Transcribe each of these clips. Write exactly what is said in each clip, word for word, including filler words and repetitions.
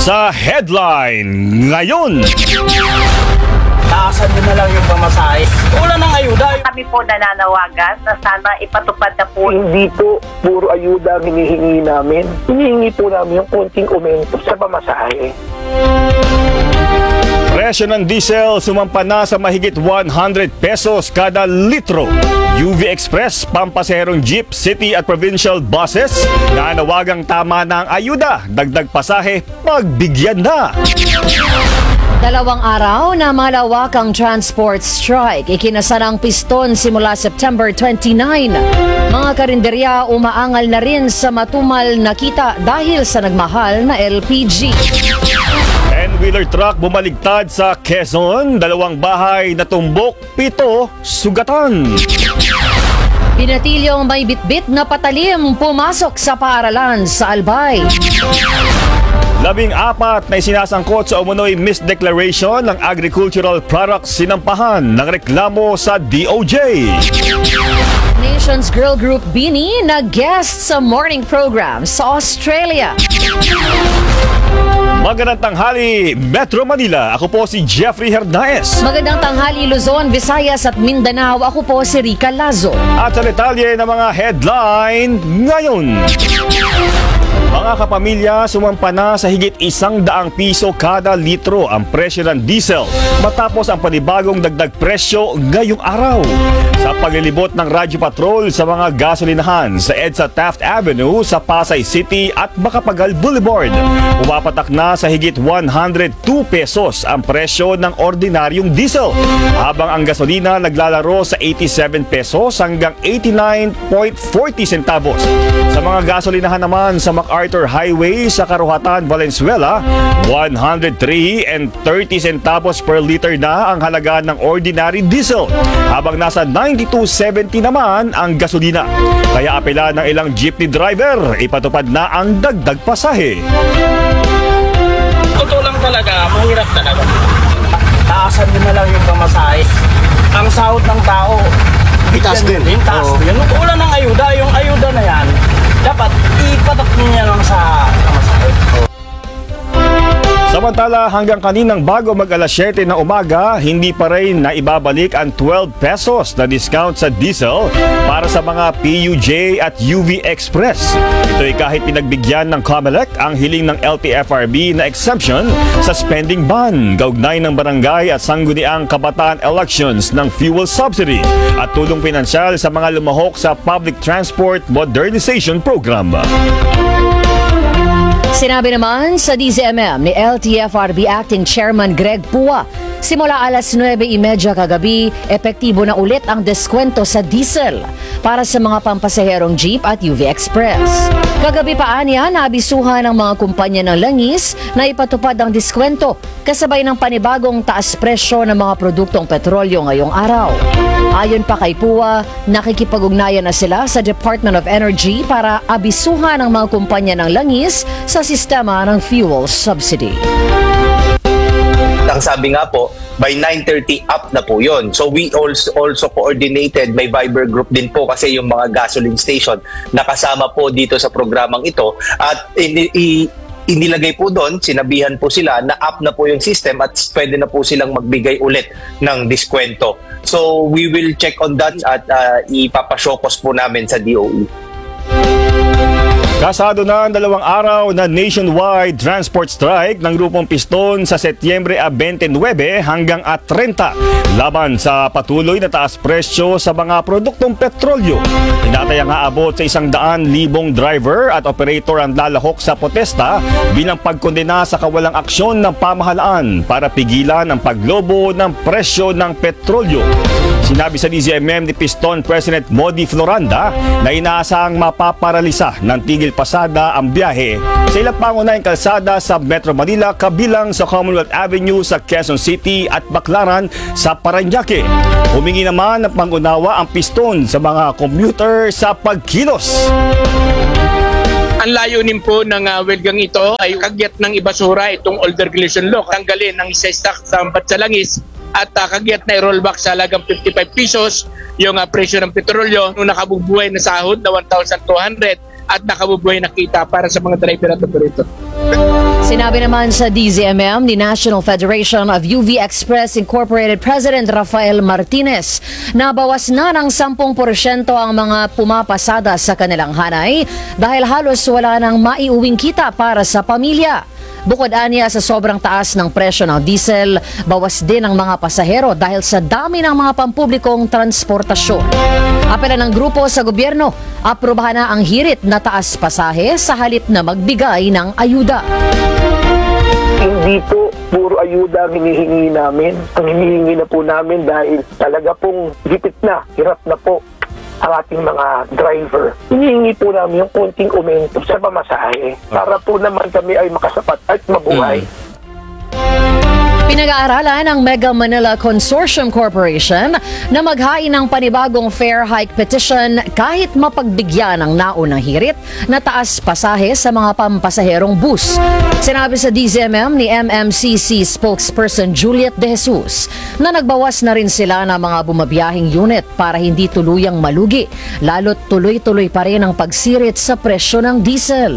Sa headline ngayon, taasan nyo na lang yung pamasahe. Wala nang ayuda. Kami po nananawagan na sana ipatupad na po. Hindi po puro ayuda ang hinihingi namin. Hinihingi po namin yung konting aumento sa pamasahe. presyo ng diesel sumampa na sa mahigit one hundred pesos kada litro. U V Express, pampasaherong jeep, city at provincial buses, nanawagang tama na ang ayuda. Dagdag pasahe, pagbigyan na. Dalawang araw na malawakang transport strike. Ikinasan ang piston simula September twenty-nine. Mga karinderya umaangal na rin sa matumal na kita dahil sa nagmahal na L P G. ten-wheeler truck bumaligtad sa Quezon. Dalawang bahay na tumbok, pito sugatan. Pinatilyong may bitbit na patalim pumasok sa paaralan sa Albay. Labing apat na isinasangkot sa umunoy misdeclaration ng agricultural products sinampahan ng reklamo sa D O J. Nations Girl Group Bini nag-guest sa morning program sa Australia. Magandang tanghali, Metro Manila. Ako po si Jeffrey Hernaez. Magandang tanghali, Luzon, Visayas at Mindanao. Ako po si Rica Lazo. At sa detalye ng mga headline ngayon. Mga kapamilya, sumampa na sa higit isang daang piso kada litro ang presyo ng diesel matapos ang panibagong dagdag presyo ngayong araw. Sa paglilibot ng Radyo Patrol sa mga gasolinahan sa EDSA Taft Avenue sa Pasay City at Macapagal Boulevard, umapatak na sa higit one hundred two pesos ang presyo ng ordinaryong diesel, habang ang gasolina naglalaro sa eighty-seven pesos hanggang eighty-nine point four zero centavos. Sa mga gasolinahan naman sa MacArthur Highway sa Karuhatan, Valenzuela, one hundred three and thirty centavos per liter na ang halaga ng ordinary diesel, habang nasa ninety-two seventy naman ang gasolina. Kaya apela ng ilang jeepney driver, ipatupad na ang dagdag pasahe. Totoo lang talaga, mahirap talaga. Taasan nyo na lang yung pamasahe. Ang sahod ng tao, Taas din. Yung taas Oo. din. Wala nang ayuda. Yung ayuda na yan, dapat ipatak niya lang sa pamasahe. Samantala, hanggang kaninang bago mag alas siyete ng umaga, hindi pa rin naibabalik ang twelve pesos na discount sa diesel para sa mga P U J at U V Express. Ito'y kahit pinagbigyan ng COMELEC ang hiling ng L T F R B na exemption sa spending ban, kaugnay ng barangay at sangguniang kabataan elections ng fuel subsidy at tulong pinansyal sa mga lumahok sa Public Transport Modernization Program. Sinabi naman sa D Z M M ni L T F R B Acting Chairman Greg Pua, simula alas nuwebe trenta kagabi, epektibo na ulit ang deskwento sa diesel para sa mga pampasaherong jeep at U V Express. Kagabi pa aniya, naabisuhan ng mga kumpanya ng langis na ipatupad ang diskwento kasabay ng panibagong taas presyo ng mga produktong petrolyo ngayong araw. Ayon pa kay Pua, nakikipag-ugnayan na sila sa Department of Energy para abisuhan ang mga kumpanya ng langis sa sistema ng fuel subsidy. Ang sabi nga po, by nine thirty up na po yon. So we also also coordinated, may Viber group din po kasi yung mga gasoline station nakasama po dito sa programang ito, at ini, i, inilagay po doon, sinabihan po sila na up na po yung system at pwede na po silang magbigay ulit ng diskwento. So we will check on that at uh, ipapasyokos po namin sa D O E. Kasado na ang dalawang araw na nationwide transport strike ng grupong Piston sa Setyembre twenty-nine hanggang at thirty laban sa patuloy na taas presyo sa mga produktong petrolyo. Tinatayang aabot sa isang daan libong driver at operator ang lalahok sa protesta bilang pagkondena sa kawalang aksyon ng pamahalaan para pigilan ang paglobo ng presyo ng petrolyo. Sinabi sa D Z M M ni Piston President Modi Floranda na inaasahang mapaparalisa ng tigil pasada ang biyahe sa ilang pangunahing kalsada sa Metro Manila, kabilang sa Commonwealth Avenue sa Quezon City at Baclaran sa Parañaque. Humingi naman ng pangunawa ang Piston sa mga commuter sa pagkilos. Ang layunin po ng uh, welgang ito ay kagyat ng ibasura itong old regulation law. Tanggalin ang isa-stock sa Batsalangis at uh, kagyat na i-rollback sa halagang fifty-five pesos yung uh, presyo ng petrolyo nung nakabubuhay na sahod na one thousand two hundred at nakabubuhay na kita para sa mga driver at operator. Sinabi naman sa D Z M M ni National Federation of U V Express Incorporated President Rafael Martinez na bawas na ng ten porsyento ang mga pumapasada sa kanilang hanay dahil halos wala nang maiuwing kita para sa pamilya. Bukod aniya sa sobrang taas ng presyo ng diesel, bawas din ang mga pasahero dahil sa dami ng mga pampublikong transportasyon. Apela ng grupo sa gobyerno, aprobahan na ang hirit na taas pasahe sa halip na magbigay ng ayuda. Hindi po puro ayuda ang hinihingi namin. Ang hinihingi na po namin dahil talaga pong gipit na, hirap na po ang ating mga driver. Hinihingi po namin yung konting aumento sa pamasahe para po naman kami ay makasapat at mabuhay. Pinag-aaralan ng Mega Manila Consortium Corporation na maghain ng panibagong fare hike petition kahit mapagbigyan ng naunang hirit na taas pasahe sa mga pampasaherong bus. Sinabi sa D Z M M ni M M C C spokesperson Juliet De Jesus na nagbawas na rin sila ng mga bumabiyahing unit para hindi tuluyang malugi, lalo't tuloy-tuloy pa rin ang pagsirit sa presyo ng diesel.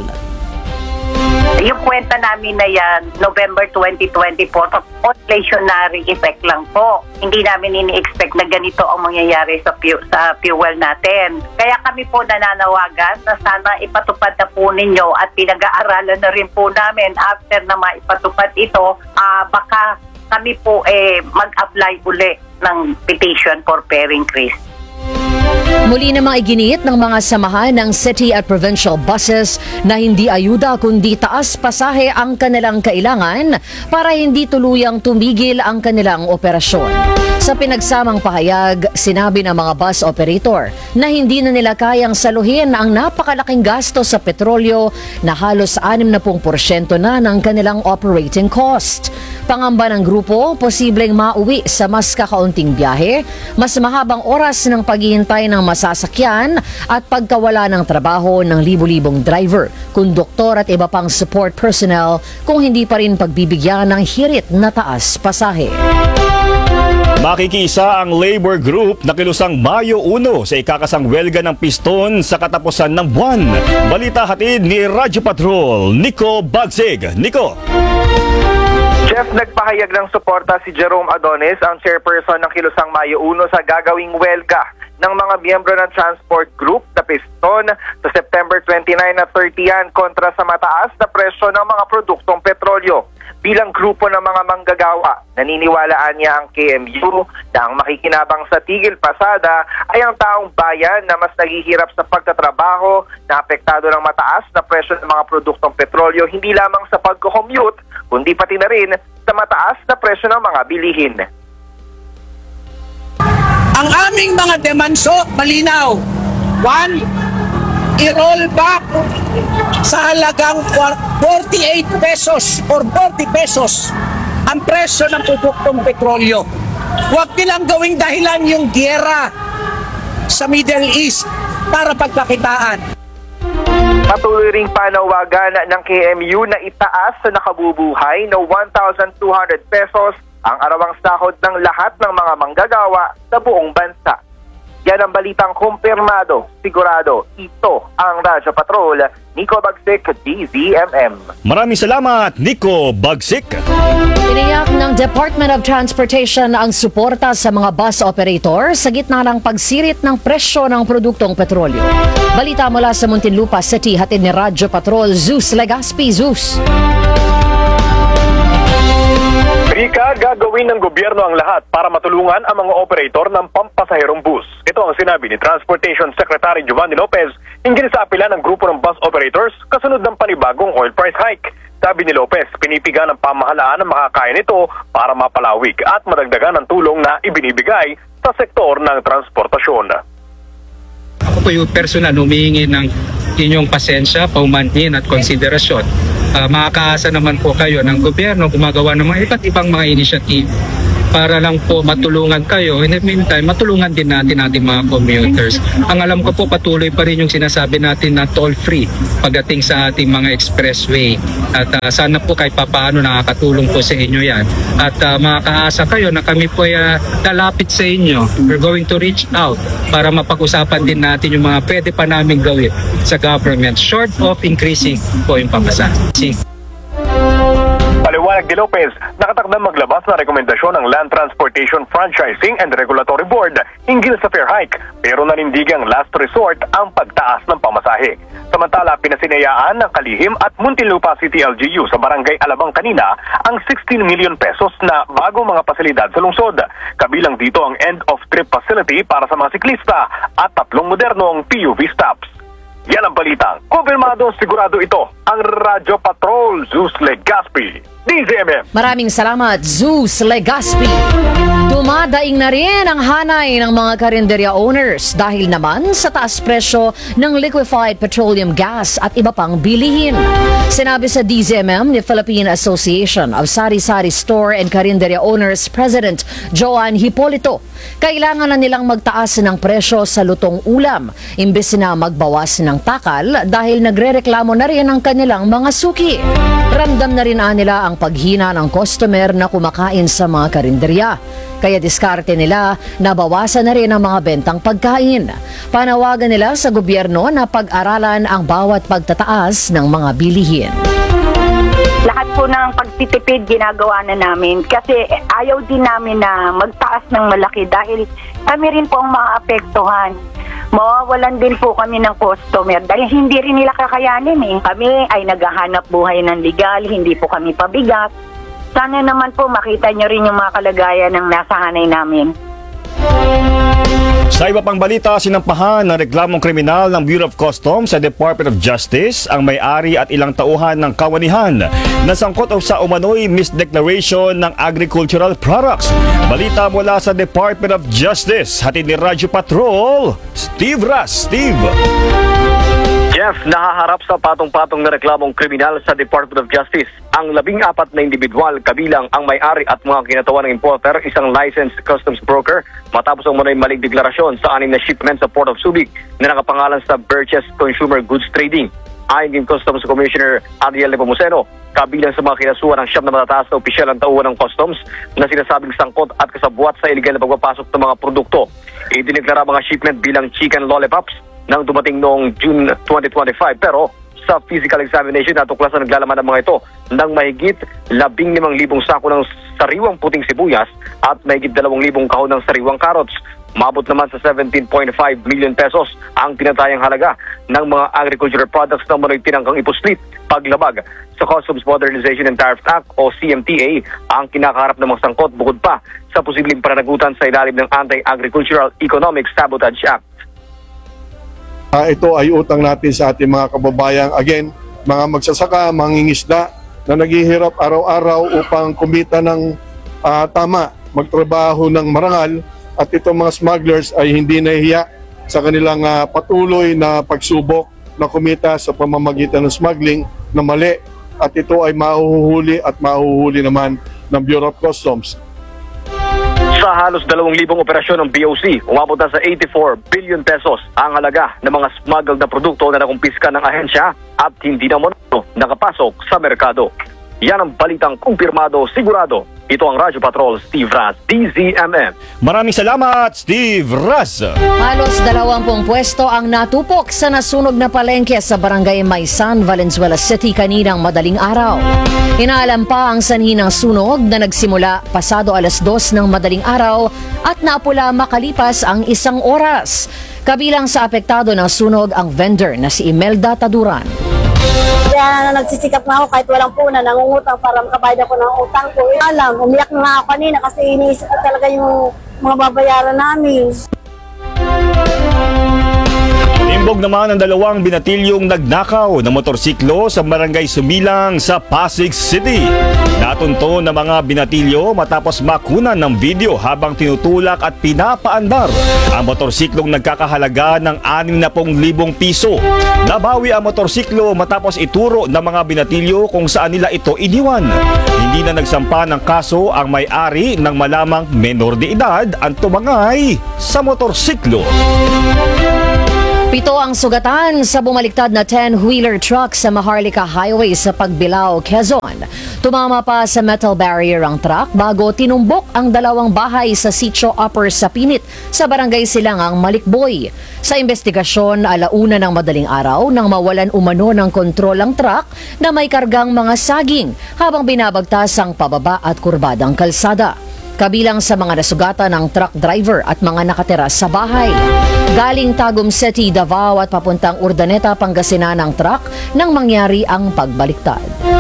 Yung kwenta namin na yan, November twenty twenty-four, inflationary effect lang po. Hindi namin ini-expect na ganito ang mangyayari sa, fu- sa fuel natin. Kaya kami po nananawagan na sana ipatupad na po ninyo at pinag-aaralan na rin po namin after na maipatupad ito, uh, baka kami po eh, mag-apply uli ng petition for fare increase. Muli namang iginiit ng mga samahan ng city at provincial buses na hindi ayuda kundi taas pasahe ang kanilang kailangan para hindi tuluyang tumigil ang kanilang operasyon. Sa pinagsamang pahayag, sinabi ng mga bus operator na hindi na nila kayang saluhin ang napakalaking gasto sa petrolyo na halos sixty porsyento na ng kanilang operating cost. Pangamba ng grupo, posibleng mauwi sa mas kakaunting biyahe, mas mahabang oras ng paghihintay ng masasakyan at pagkawala ng trabaho ng libu-libong driver, konduktor at iba pang support personnel kung hindi pa rin pagbibigyan ng hirit na taas pasahe. Makikisa ang labor group na kilusang Mayo one sa ikakasang welga ng piston sa katapusan ng buwan. Balita hatid ni Radyo Patrol, Nico Bagsig. Nico. Jeff, nagpahayag ng suporta si Jerome Adonis, ang chairperson ng Kilusang Mayo one sa gagawing welga ng mga miyembro ng transport group na piston sa September twenty-nine at thirty yan kontra sa mataas na presyo ng mga produktong petrolyo. Bilang grupo ng mga manggagawa, naniniwalaan niya ang K M U na ang makikinabang sa tigil pasada ay ang taong bayan na mas naghihirap sa pagtatrabaho na apektado ng mataas na presyo ng mga produktong petrolyo hindi lamang sa pagko-commute, kundi pati na rin sa mataas na presyo ng mga bilihin. Ang aming mga demanso, malinaw. One, i-roll back sa halagang forty-eight pesos or forty pesos ang presyo ng produktong petrolyo. Huwag nilang gawing dahilan yung giyera sa Middle East para pagkakitaan. Patuloy ring panawagan ng K M U na itaas sa nakabubuhay na one thousand two hundred pesos ang arawang sahod ng lahat ng mga manggagawa sa buong bansa. Yan ang balitang kumpirmado, sigurado. Ito ang Radyo Patrol, Nico Bagsik, D Z M M. Maraming salamat, Nico Bagsik. Tiniyak ng Department of Transportation ang suporta sa mga bus operator sa gitna ng pagsirit ng presyo ng produktong petrolyo. Balita mula sa Muntinlupa City, hatid ni Radyo Patrol, Zeus Legaspi. Zeus. Rika, gagawin ng gobyerno ang lahat para matulungan ang mga operator ng pampasaherong bus. Ito ang sinabi ni Transportation Secretary Giovanni Lopez hinggil sa apela ng grupo ng bus operators kasunod ng panibagong oil price hike. Sabi ni Lopez, pinipiga ng pamahalaan ang makakaya nito para mapalawig at madagdagan ang tulong na ibinibigay sa sektor ng transportasyon. Ako po yung personal humihingi ng inyong pasensya, paumanhin at konsiderasyon. Uh, makakaasa naman po kayo ng gobyerno gumagawa ng mga iba't ibang mga initiative para lang po matulungan kayo. In the meantime, matulungan din natin ating mga commuters. Ang alam ko po, patuloy pa rin yung sinasabi natin na toll-free pagdating sa ating mga expressway. At uh, sana po kahit papaano nakakatulong po sa inyo yan. At uh, makakaasa kayo na kami po ay uh, lalapit sa inyo. We're going to reach out para mapag-usapan din natin yung mga pwede pa namin gawin sa government short of increasing po yung pamasahe. Paliwanag ni Lopez, nakatakdang maglabas na rekomendasyon ng Land Transportation Franchising and Regulatory Board hinggil sa fare hike, pero nanindigang last resort ang pagtaas ng pamasahe. Samantala, pinasinayaan ng Kalihim at Muntinlupa City L G U sa Barangay Alabang kanina ang sixteen million pesos na bagong mga pasilidad sa lungsod. Kabilang dito ang end-of-trip facility para sa mga siklista at tatlong modernong P U V stops. Yan ang balitang. Kumpirmado, sigurado ito ang Radyo Patrol, Zeus Legaspi, D Z M M. Maraming salamat, Zeus Legaspi. Dumadaing na rin ang hanay ng mga karinderya owners dahil naman sa taas presyo ng liquefied petroleum gas at iba pang bilihin. Sinabi sa D Z M M ni Philippine Association of Sari-Sari Store and Karinderya Owners President Joan Hipolito, kailangan na nilang magtaas ng presyo sa lutong ulam imbes na magbawas ng takal dahil nagrereklamo na rin ang kanilang mga suki. Ramdam na rin nila ang paghina ng customer na kumakain sa mga karinderya. Kaya diskarte nila na bawasan na rin ang mga bentang pagkain. Panawagan nila sa gobyerno na pag-aralan ang bawat pagtataas ng mga bilihin. Lahat po ng pagtitipid ginagawa na namin kasi ayaw din namin na magtaas ng malaki dahil kami rin po ang maapektuhan. Mawawalan din po kami ng customer dahil hindi rin nila kakayanin eh. Kami ay naghahanap buhay ng legal, hindi po kami pabigat. Sana naman po makita nyo rin yung mga kalagayan ng nasa hanay namin. Sa iba pang balita, sinampahan ng reklamong kriminal ng Bureau of Customs sa Department of Justice ang may-ari at ilang tauhan ng kawanihan na sangkot sa umano'y misdeclaration ng agricultural products. Balita mula sa Department of Justice, hatid ni Radyo Patrol, Steve Ras. Steve! Jeff, nahaharap sa patong-patong na reklamong kriminal sa Department of Justice ang labing apat na individual kabilang ang may-ari at mga kinatawan ng importer, isang licensed customs broker matapos ang manoy maling deklarasyon sa anim na shipment sa Port of Subic na nakapangalan sa Birches Consumer Goods Trading. Ayon kay Customs Commissioner Ariel Nepomuceno, kabilang sa mga kinasuhan ng siyam na matataas na opisyal ng tauhan ng customs na sinasabing sangkot at kasabwat sa iligal na pagpapasok ng mga produkto. Idineklara mga shipment bilang chicken lollipops nang dumating noong June twenty twenty-five, pero sa physical examination natuklasan naglalaman ng mga ito ng mahigit labing limang libong sako ng sariwang puting sibuyas at mahigit dalawang libong kahon ng sariwang carrots. Mabot naman sa seventeen point five million pesos ang tinatayang halaga ng mga agricultural products na manoy tinangkang ipuslit paglabag sa Customs Modernization and Tariff Act o C M T A ang kinakaharap ng mga sangkot bukod pa sa posibleng pananagutan sa ilalim ng Anti-Agricultural Economic Sabotage Act. Uh, ito ay utang natin sa ating mga kababayan. Again, mga magsasaka, mangingisda na naghihirap araw-araw upang kumita ng uh, tama, magtrabaho ng marangal, at itong mga smugglers ay hindi nahihiya sa kanilang uh, patuloy na pagsubok na kumita sa pamamagitan ng smuggling na mali, at ito ay mahuhuli at mahuhuli naman ng Bureau of Customs. Sa halos dalawang libong operasyon ng B O C, umabot na sa eighty-four billion pesos ang halaga ng mga smuggled na produkto na nakumpiska ng ahensya at hindi naman nakapasok sa merkado. Yan ang balitang kumpirmado, sigurado. Ito ang Radyo Patrol, Steve Ras, D Z M M. Maraming salamat, Steve Ras. Halos dalawampung pwesto ang natupok sa nasunog na palengke sa Barangay Maysan, Valenzuela City kaninang madaling araw. Inaalam pa ang sanhi ng sunog na nagsimula pasado alas dos ng madaling araw at napula makalipas ang isang oras. Kabilang sa apektado ng sunog ang vendor na si Imelda Taduran. Kaya nagsisikap nga ako kahit walang puna, nangungutang para makabayad ako ng utang ko. Alam, umiyak na nga ako kanina kasi iniisip ko talaga yung mga babayaran namin. Timbog naman ang dalawang binatilyong nagnakaw na motorsiklo sa Barangay Sumilang sa Pasig City. Natunto ng mga binatilyo matapos makunan ng video habang tinutulak at pinapaandar ang motorsiklong nagkakahalaga ng anim na pong libong piso. Nabawi ang motorsiklo matapos ituro ng mga binatilyo kung saan nila ito iniwan. Hindi na nagsampa ng kaso ang may-ari ng malamang menor de edad ang tumangay sa motorsiklo. Pito ang sugatan sa bumaliktad na ten-wheeler truck sa Maharlika Highway sa Pagbilao, Quezon. Tumama pa sa metal barrier ang truck bago tinumbok ang dalawang bahay sa Sitio Upper Sapinit sa Barangay Silangang, Malikboy. Sa investigasyon, alauna ng madaling araw nang mawalan umano ng kontrol ang truck na may kargang mga saging habang binabagtas ang pababa at kurbadang kalsada. Kabilang sa mga nasugatan ng truck driver at mga nakatira sa bahay. Galing Tagum City, Davao at papuntang Urdaneta, Pangasinan ang truck nang mangyari ang pagbaliktad.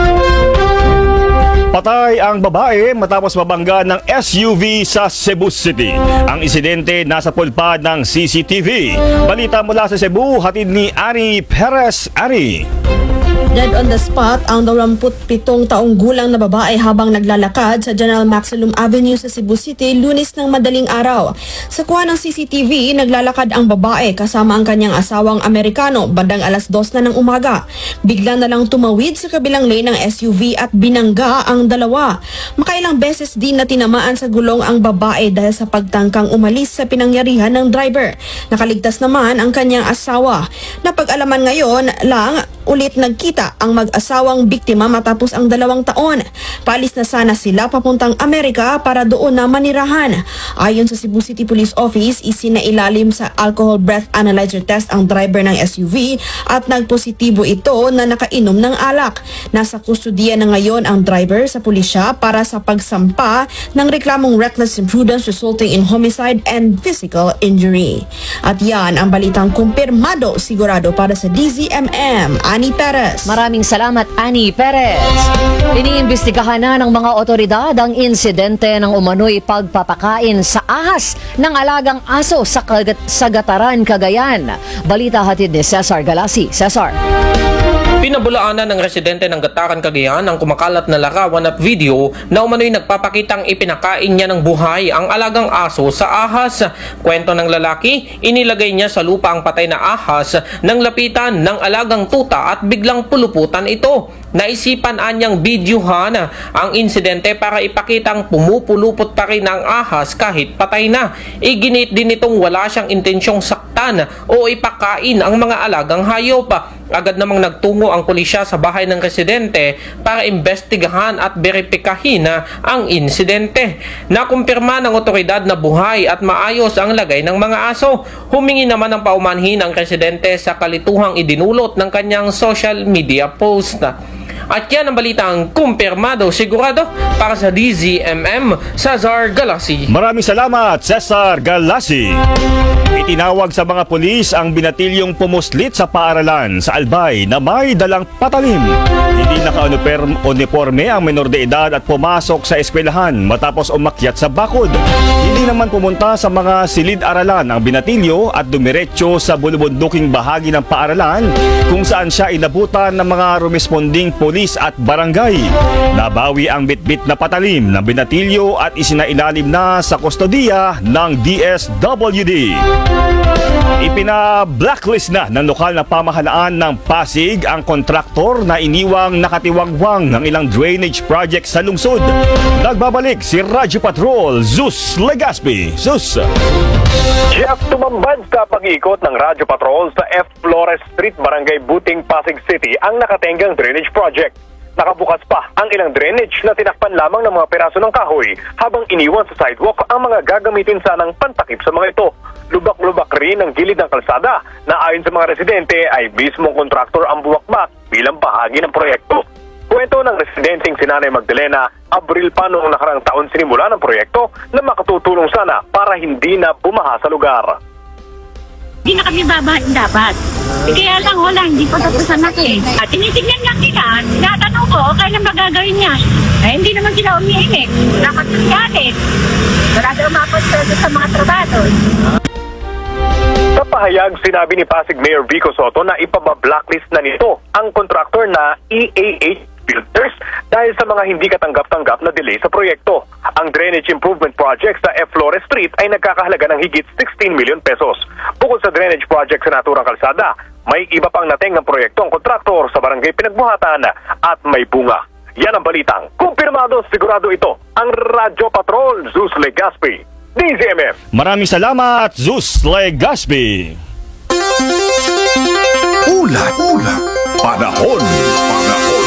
Patay ang babae matapos mabangga ng S U V sa Cebu City. Ang insidente nasa pulpad ng C C T V. Balita mula sa Cebu, hatid ni Ani Perez. Ani. Dead on the spot ang dalawampu't-pitong taong gulang na babae habang naglalakad sa General Maximum Avenue sa Cebu City Lunes ng madaling araw. Sa kuha ng C C T V, naglalakad ang babae kasama ang kanyang asawang Amerikano bandang alas dos na ng umaga. Bigla na lang tumawid sa kabilang lane ng S U V at binangga ang dalawa. Makailang beses din na tinamaan sa gulong ang babae dahil sa pagtangkang umalis sa pinangyarihan ng driver. Nakaligtas naman ang kanyang asawa. Napag-alaman ngayon lang ulit nagkita ang mag-asawang biktima matapos ang dalawang taon. Paalis na sana sila papuntang Amerika para doon na manirahan. Ayon sa Cebu City Police Office, isinailalim sa alcohol breath analyzer test ang driver ng S U V at nagpositibo ito na nakainom ng alak. Nasa kustudiya na ngayon ang driver sa pulisya para sa pagsampa ng reklamong reckless imprudence resulting in homicide and physical injury. At yan ang balitang kumpirmado sigurado para sa D Z M M. Ani Perez. Maraming salamat, Ani Perez. Iniimbestigahan na ng mga otoridad ang insidente ng umano'y pagpapakain sa ahas ng alagang aso sa, Kagat- sa Gataran, Cagayan. Balita hatid ni Cesar Galasi. Cesar. Pinabulaanan ng residente ng Gataran, Cagayan ang kumakalat na larawan at video na umano'y nagpapakitang ipinakain niya ng buhay ang alagang aso sa ahas. Kwento ng lalaki, inilagay niya sa lupa ang patay na ahas nang lapitan ng alagang tuta at biglang puluputan ito. Naisipan anyang bidyuhan ang insidente para ipakitang pumupulupot pa rin ang ahas kahit patay na. Iginit din itong wala siyang intensyong saktan o ipakain ang mga alagang hayop. Agad namang nagtungo ang pulisya sa bahay ng residente para imbestigahan at beripikahin ang insidente. Nakumpirma ng otoridad na buhay at maayos ang lagay ng mga aso. Humingi naman ng paumanhin ang residente sa kalituhang idinulot ng kanyang social media post. At yan ang balitang kumpirmado sigurado para sa D Z M M, Cesar Galasi. Maraming salamat, Cesar Galasi. Itinawag sa mga pulis ang binatilyong pumuslit sa paaralan sa Albay na may dalang patalim. Hindi naka-uniforme ang menor de edad at pumasok sa eskwelahan matapos umakyat sa bakod. Hindi naman pumunta sa mga silid-aralan ang binatilyo at dumiretso sa bulubunduking bahagi ng paaralan kung saan siya inabutan ng mga rumesponding pulis at barangay. Nabawi ang bitbit na patalim ng binatilyo at isinailalim na sa kustodiya ng D S W D. Ipina-blacklist na ng lokal na pamahalaan ng Pasig ang kontraktor na iniwang nakatiwangwang ng ilang drainage project sa lungsod. Nagbabalik si Radyo Patrol, Zeus Legaspi. Zeus! Jeff, tumambad sa pag-iikot ng Radyo Patrol sa F. Flores Street, Barangay Buting, Pasig City ang nakatenggang drainage project. Nakabukas pa ang ilang drainage na tinakpan lamang ng mga peraso ng kahoy habang iniwan sa sidewalk ang mga gagamitin sanang pantakip sa mga ito. Lubak-lubak rin ang gilid ng kalsada na ayon sa mga residente ay mismong kontraktor ang buwakbak bilang bahagi ng proyekto. Kwento ng residenteng si Nanay Magdalena, Abril pa noong nakarang taon sinimula ng proyekto na makatutulong sana para hindi na bumaha sa lugar. Hindi na kami babahin dapat. E kaya lang wala, hindi pa tapusan natin. At tinitignan lang nila, tinatanong ko, kailan magagawin niya? Eh, hindi naman sila umiinig. Dapat yung galit. Wala daw mapunta sa mga trabaho. Sa pahayag, sinabi ni Pasig Mayor Vico Soto na ipaba-blacklist na nito ang kontraktor na E A H P builders dahil sa mga hindi katanggap-tanggap na delay sa proyekto. Ang drainage improvement project sa F. Flores Street ay nagkakahalaga ng higit sixteen million pesos. Bukod sa drainage project sa naturang kalsada, may iba pang nating ng proyekto ang kontraktor sa barangay Pinagbuhatan at may bunga. Yan ang balitang kumpirmado, sigurado ito ang Radyo Patrol, Zeus Legaspi, D Z M M. Maraming salamat, Zeus Legaspi. Ulat, ulat, panahon, panahon.